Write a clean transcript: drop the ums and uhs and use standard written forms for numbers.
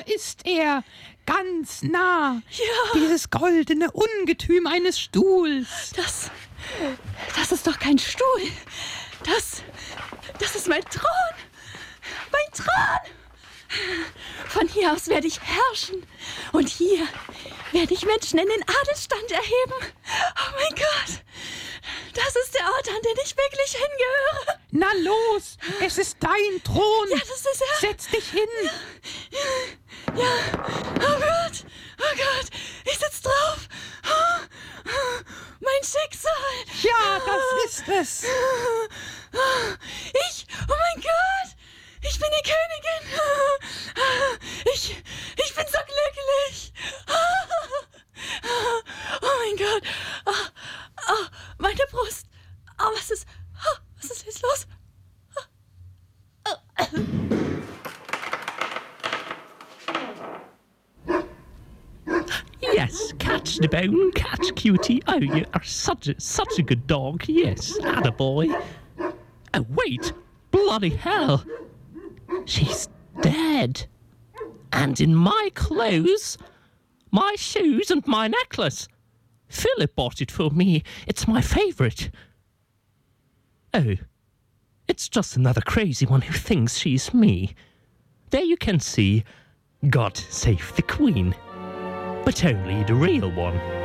ist er. Ganz nah. Ja. Dieses goldene Ungetüm eines Stuhls. Das ist doch kein Stuhl. Das ist mein Thron. Mein Thron. Von hier aus werde ich herrschen. Und hier werde ich Menschen in den Adelsstand erheben. Oh mein Gott. Das ist der Ort, an den ich wirklich hingehöre. Na los, es ist dein Thron. Ja, das ist er. Setz dich hin. Ja. Oh Gott. Ich sitz drauf. Mein Schicksal. Ja, das ist es. Oh mein Gott. Ich bin die Königin. Ich bin so glücklich. Oh mein Gott. Oh, meine Brust. Oh, was ist jetzt los? Yes, catch the bone, catch cutie. Oh, you are such a good dog. Yes, attaboy. Oh, wait. Bloody hell. She's dead. And in my clothes, my shoes and my necklace. Philip bought it for me. It's my favourite. Oh, it's just another crazy one who thinks she's me. There you can see, God save the Queen. But only the real one.